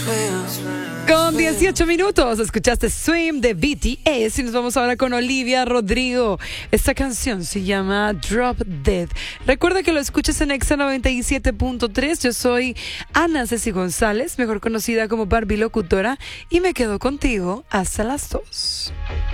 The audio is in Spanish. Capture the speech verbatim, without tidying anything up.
Con dieciocho minutos escuchaste Swim de B T S y nos vamos ahora con Olivia Rodrigo. Esta canción se llama Drop Dead. Recuerda que lo escuchas en Exa noventa y siete punto tres. Yo soy Ana Ceci González, mejor conocida como Barbie Locutora, y me quedo contigo hasta las dos.